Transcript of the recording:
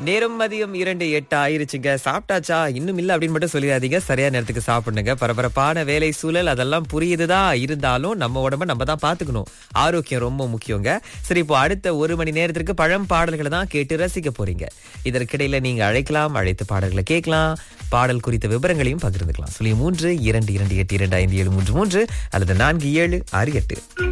நேரம் மதியம் 2:08 ஆயிருச்சுங்க. சாப்பிட்டாச்சா? இன்னும் இல்ல அப்படின்னு மட்டும் சொல்லிடாதீங்க. சரியான நேரத்துக்கு சாப்பிடுங்க. பரபரப்பான வேலை சூழல் அதெல்லாம் புரியுதுதான். இருந்தாலும் நம்ம உடம்ப நம்ம தான் பாத்துக்கணும். ஆரோக்கியம் ரொம்ப முக்கியங்க. சரி, இப்போ அடுத்த 1 மணி நேரத்திற்கு பழம் பாடல்களை தான் கேட்டு ரசிக்க போறீங்க. இதற்கிடையில நீங்க அழைக்கலாம், அழைத்து பாடல்களை கேட்கலாம், பாடல் குறித்த விவரங்களையும் பகிர்ந்துக்கலாம். 03 228 25 733 அல்லது 4768.